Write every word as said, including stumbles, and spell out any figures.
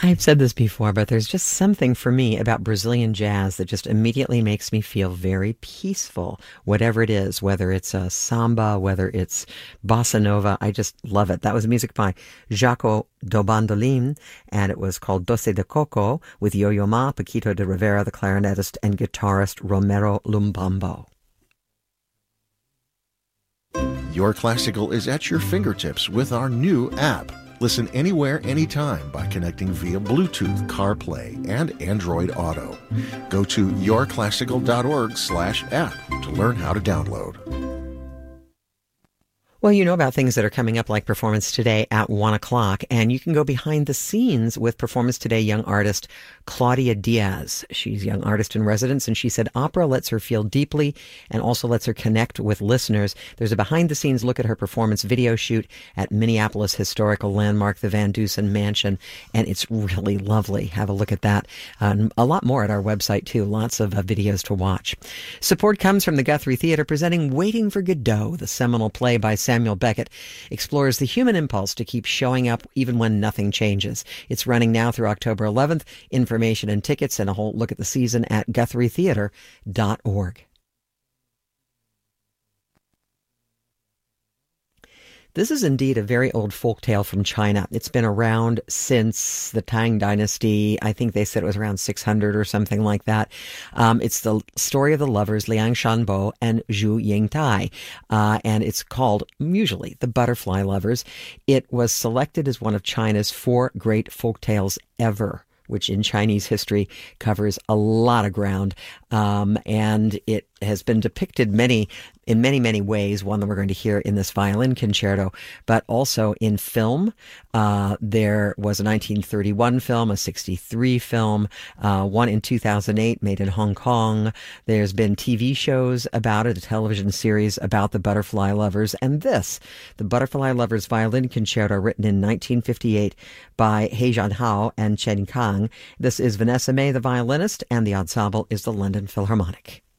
I've said this before, but there's just something for me about Brazilian jazz that just immediately makes me feel very peaceful, whatever it is, whether it's a samba, whether it's bossa nova. I just love it. That was music by Jaco do Bandolim, and it was called Doce de Coco with Yo-Yo Ma, Paquito de Rivera, the clarinetist, and guitarist Romero Lumbambo. Your Classical is at your fingertips with our new app. Listen anywhere, anytime by connecting via Bluetooth, CarPlay, and Android Auto. Go to yourclassical.org slash app to learn how to download. Well, you know about things that are coming up like Performance Today at one o'clock, and you can go behind the scenes with Performance Today young artist Claudia Diaz. She's a young artist in residence, and she said opera lets her feel deeply and also lets her connect with listeners. There's a behind-the-scenes look at her performance video shoot at Minneapolis historical landmark, the Van Dusen Mansion, and it's really lovely. Have a look at that. Um, a lot more at our website, too. Lots of uh, videos to watch. Support comes from the Guthrie Theater presenting Waiting for Godot, the seminal play by Samuel Beckett explores the human impulse to keep showing up even when nothing changes. It's running now through October eleventh. Information and tickets and a whole look at the season at guthrie theater dot org. This is indeed a very old folk tale from China. It's been around since the Tang Dynasty. I think they said it was around six hundred or something like that. Um, it's the story of the lovers Liang Shanbo and Zhu Yingtai, uh, and it's called, usually, The Butterfly Lovers. It was selected as one of China's four great folk tales ever, which in Chinese history covers a lot of ground, um, and it has been depicted many in many, many ways, one that we're going to hear in this violin concerto, but also in film. Uh, there was a nineteen thirty-one film, a sixty-three film, uh, one in two thousand eight made in Hong Kong. There's been T V shows about it, a television series about the Butterfly Lovers, and this, the Butterfly Lovers Violin Concerto, written in nineteen fifty-eight by He Jianhao and Chen Kang. This is Vanessa May, the violinist, and the ensemble is the London Philharmonic.